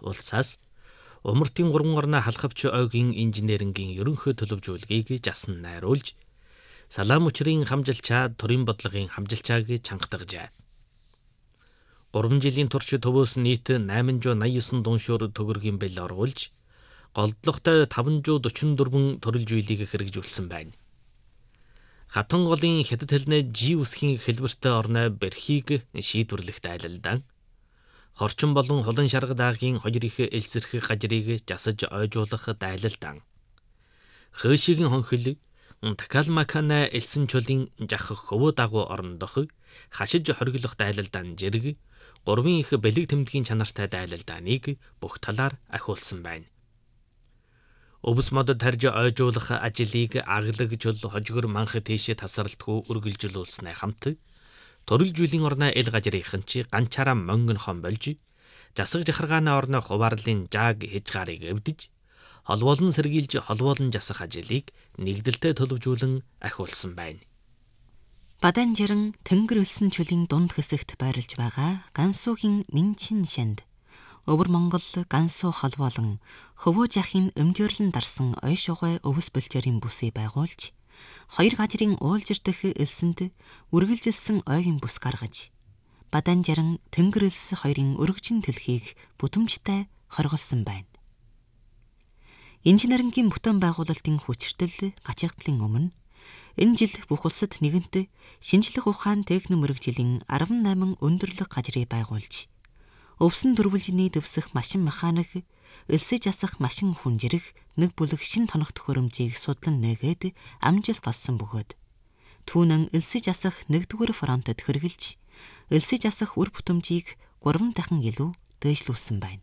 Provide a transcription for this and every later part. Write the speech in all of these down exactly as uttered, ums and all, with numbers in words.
улсаас Умартын гурван орны халхавч ойгийн инженерингийн ерөнхий төлөвжүүлгийг жасан найруулж, Салаам учрын хамжилчаа төрийн бодлогын хамжилчаа гэж чангатгажээ. гурван жилийн турш төвөөс нийт найман зуун наяа девсан дуушуур төгрөгийн бэл оруулж, голдлоготой таван зуун дөрвөн дөрвөн төрөлжүүлгийг хэрэгжүүлсэн байна. Хатан голын хятад хэлний жи үсгийн хэлбэртэй орны Берхийг шийдвэрлэх дайлалдан, хорчин болон холон шарга даагийн хоёр их элсэрхэх гажрыг жасаж ойжуулах дайлалдан, Хөөшигийн хонхил Такалмакана элсэн чулын жах хөвөө дагуу орондох хашиж хориглох дайлалдан зэрэг гурван их бэлэг тэмдгийн чанартай дайлалдааныг бүх талаар ахиулсан байна. Өвс модод тарж ойжуулах ажлыг аглагжул хожгор манх тийшээ тасралтгүй үргэлжлүүлснээ хамт төрөлжүүлийн орны эл гажрынхан чи ганчаараа монгонхон болж засаг жахаргааны орны хуваарлын жааг хижгарыг эвдэж холбоолон сэргийлж холбоолон жасах ажлыг нэгдэлтэй төлөвжүүлэн ахиулсан байна. Баданжиран тэнгэр элсэн чулын дунд хэсэгт байрлаж байгаа Гансуугийн Минчин шанд Өвөр Монгол Гансуу холбоолон хөвөө жахын өмдөрлөн дарсан ой шугай өвс бөлчээрийн бүсийг байгуулж, хоёр гажрын уулжир дэх элсэнд үргэлжилсэн ойгийн бүс гаргаж, Баданжиран тэнгэр элс хоёрын өргөжин дэлхийг бүтэмжтэй хорголсон байна. Инженерингийн бүтээн байгуулалтын хүчиртэл гачигдлын өмнө энэ жил бүх улсад нэгэнт шинжлэх ухаан техник мэргэжлийн арван найман өндөрлөг гажрыг байгуулж, өвсөн дөрвөлжиний дэвсэх машин механик, элсэж асах машин хүнжирэх нэг бүлэг шин тоног төхөөрөмжийг судлан нээгээд амжилт олсон бөгөөд түүнэн элсэж асах нэгдүгээр фронтод хэрэгжилж, элсэж асах үр бүтэмжийг гурван дахин илүү дээшлүүлсэн байна.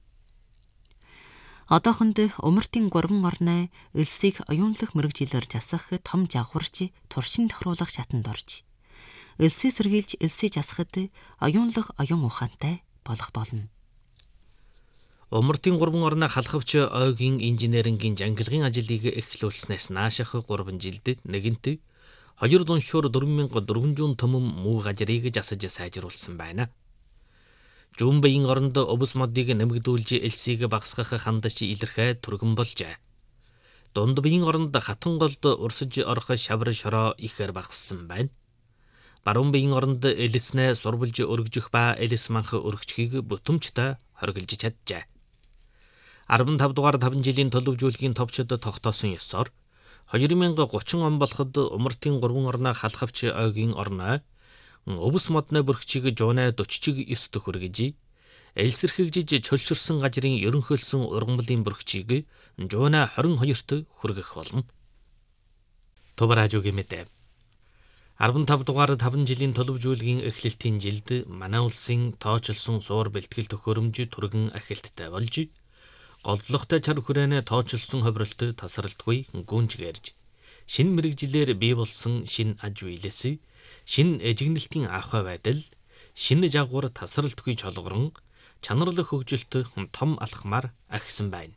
Одоохонд Умартын гурван орны элсийг оюунлах мэргэжилээр жасах том жагварч туршин тохируулах шатанд орж, элсээ сэргийлж элсэж асахад оюунлах оюун ухаантай болох болно. Умартын гурван орны халхавч ойгийн инженерингийн жангилгын ажлыг эхлүүлснээс нааших гурван жилд нэгэнт хоёр дуушуур дөрвөн мянга дөрвөн зуун төмөн муу гажрыг жасаж сайжруулсан байна. Жумбын оронд өвс модыг нэмэгдүүлж элсийг багасгах хандаж илэрхээ түргэн болжээ. Дунд бийн оронд хатан голд урсаж орох шавар шороо ихээр багассан байна. Баруун бийн оронд элснээ сурвалж өргөжих ба элс манх өргөчгийг бүтэмжтэй хоригдж чаджээ. арван тав дугаар таван жилийн төлөвжүүлгийн товчод тогтоосон ёсоор хоёр мянга гучин он болоход Умартын гурван орны халхавч ойгийн орноо өвс модны бүрхчийг жуунаа дөрвөн ёст хүргэж, элсэрхэгжиж чөлшөрсөн гажрын ерөнхийлсөн ургамлын бүрхчийг жуунаа хорин хоёрт хүргэх болно. Тубаражуугийн мэдээ. арван тав дугаар таван жилийн төлөвжүүлгийн эхлэлтийн жилд манай улсын тооцолсон суур бэлтгэл төхөөрөмж түргэн ахилттай болж, голдлоготой чар хүрээнэ тооцолсон ховролт тасралтгүй гүнж гэрж, шин мэрэгжилээр бий болсон шин аж үйлээс, шин эжигнэлтийн ахуй байдал, шин жагвар тасралтгүй чолгорон, чанарлах хөгжилт том алхмаар ахисан байна.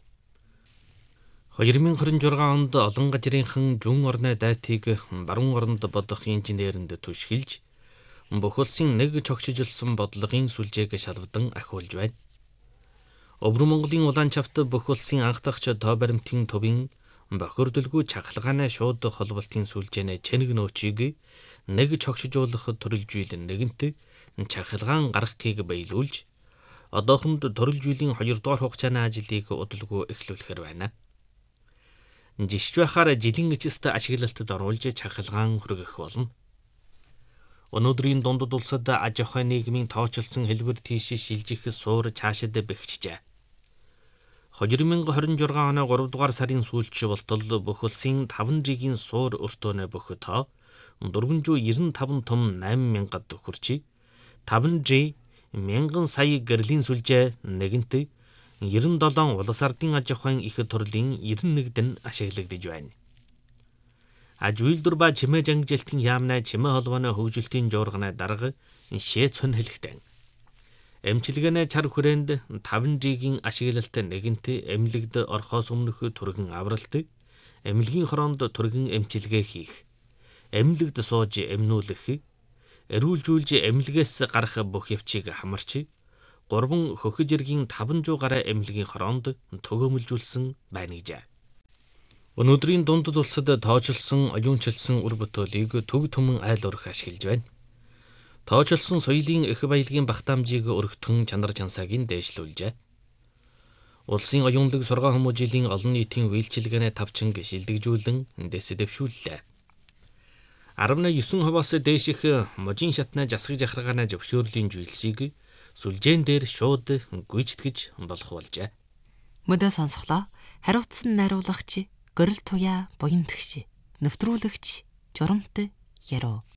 хоёр мянга хорин зургаан онд олон гажрынхан зүүн орны дайтыг баруун оронд бодох инженеринд түшгэлж, бүх улсын нэг чогшижилсан бодлогын сүлжээг шалгадан ахиулж байна. Өвөр Монголын улаан чавт бүх улсын анхдагч тоо баримтын төвийн бохирдолгүй чахалгааны шууд холболтын сүлжээний чэнэг нөөцийг нэг чогшижуулах төрөлжүүлэн нэгэнт чахалгаан гаргахыг баялуулж, одоохонд төрөлжүүлийн хоёрдугаар хугацааны ажлыг удалгүй эхлүүлэхээр байна. Жишж байхаар жилийн эцэст ашиглалтад оруулж чахалгаан хүргэх болно. Өнөөдрийн дундад улсад аж ахуй нийгмийн тооцолсон хэлбэр тийш шилжих суур цаашид бэхжижээ. хоёр мянга хорин зургаан оны гурав дугаар сарын сүүлч болтол бүх улсын таван жилийн суур өртөөнө бүх тоо дөрвөн зуун девэн таван том найман мянгад хүрчи, таван жи мянган сая гэрлийн сүлжээ нэгэнт девэн долоон улс ардын аж ахуйн их төрлийн девэн нэгд нь ашиглагдж байна. Аж үйлдвэр ба чимээ жангижилтын яамнаа чимээ холбооны хөгжилтийн жуурганы дарга шээ цон хэлэхтэн. Эмчилгээний чар хүрээнд таван жигийн ашиглалт нэгэнт эмнэлэгд орхоос өмнөх түргэн авралт, эмнэлгийн хороонд түргэн эмчилгээ хийх, эмнэлэгд сууж эмнүүлэх, эрүүлжүүлж эмнэлгээс гарах бүх явцыг хамарч, гурван хөхөж иргийн таван жуу гаруй эмнэлгийн хороонд төгөөмөлжүүлсэн байна гэжээ. Өнөөдрийн дундад улсад тоочилсон, оюунчилсан үр бүтээлийг төв төмөн айл өрх ашиглаж байна. Тоочилсон соёлын их баялагын багтаамжийг өргөтгөн чанар чансааг нь дээшлүүлжээ. Улсын оюунлаг сургаан хүмүүжлийн олон нийтийн үйлчилгээний тавчинг шилдэгжүүлэн дэс дэвшүүллээ. арван девять хувиас дээш их можийн шатны засаг жахаргааны зөвшөөрлийн зүйлсийг сүлжээн дээр шууд гүйцэтгэж болох болжээ. Мөдөө сонсголоо. Хариуцсан найруулагч Горил туяа буян тэгш. Нэвтрүүлэгч Журамт Яруу.